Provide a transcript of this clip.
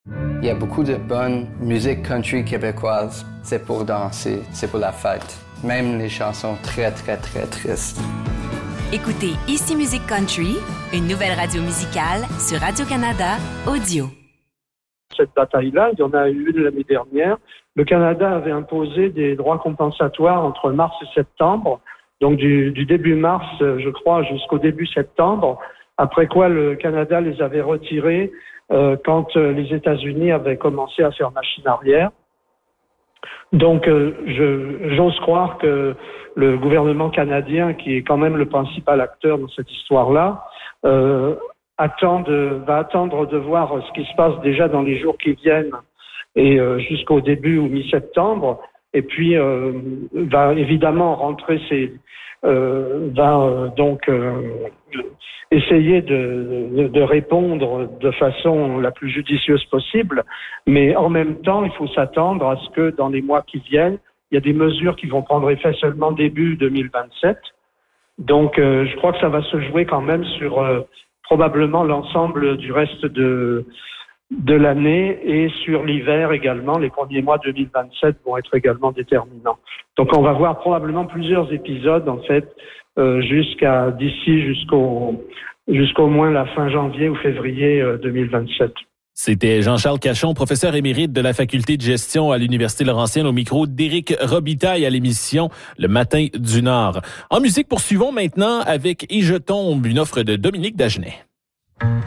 Il y a beaucoup de bonne musique country québécoise. C'est pour danser, c'est pour la fête. Même les chansons très, très, très tristes. Écoutez Ici Musique Country, une nouvelle radio musicale sur Radio-Canada Audio. Cette bataille-là, il y en a eu l'année dernière. Le Canada avait imposé des droits compensatoires entre mars et septembre, donc du début mars, je crois, jusqu'au début septembre, après quoi le Canada les avait retirés quand les États-Unis avaient commencé à faire machine arrière. Donc, j'ose croire que le gouvernement canadien, qui est quand même le principal acteur dans cette histoire-là, va attendre de voir ce qui se passe déjà dans les jours qui viennent et jusqu'au début ou mi-septembre, et puis va évidemment essayer de répondre de façon la plus judicieuse possible, mais en même temps, il faut s'attendre à ce que dans les mois qui viennent, il y a des mesures qui vont prendre effet seulement début 2027. Donc, je crois que ça va se jouer quand même sur probablement l'ensemble du reste de l'année et sur l'hiver également. Les premiers mois 2027 vont être également déterminants. Donc, on va voir probablement plusieurs épisodes, en fait, jusqu'au moins la fin janvier ou février 2027. C'était Jean-Charles Cachon, professeur émérite de la faculté de gestion à l'Université Laurentienne, au micro d'Éric Robitaille à l'émission Le Matin du Nord. En musique, poursuivons maintenant avec Et je tombe, une offre de Dominique Dagenet.